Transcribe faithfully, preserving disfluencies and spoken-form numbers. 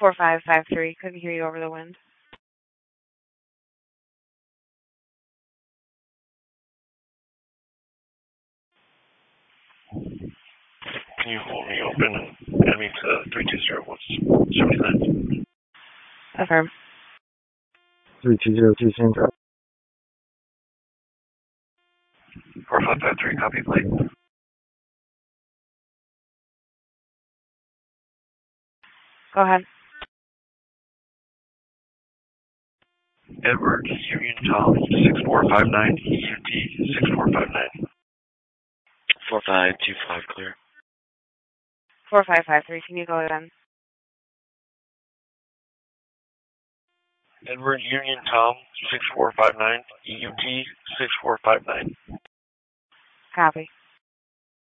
four five five three. Couldn't hear you over the wind. Can you hold me open? That means uh, three two zero one seven nine. Affirm. three two zero two, same drop. four five five three, copy, plate. Go ahead. Edward, Union Tom, six four five nine, E U T, six four five nine. four five two five, clear. four five five three. Can you go again? Edward, Union Tom, six four five nine, E U T, six four five nine. Copy.